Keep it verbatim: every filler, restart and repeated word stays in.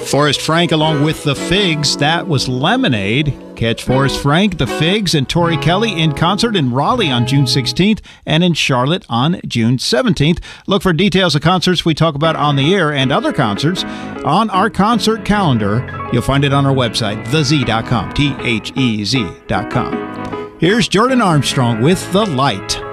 Forrest Frank along with the Figs. That was Lemonade. Catch Forrest Frank, the Figs, and Tori Kelly in concert in Raleigh on June sixteenth and in Charlotte on June seventeenth. Look for details of concerts we talk about on the air and other concerts on our concert calendar. You'll find it on our website, the z dot com, T H E Z dot com. Here's Jordan Armstrong with The Light.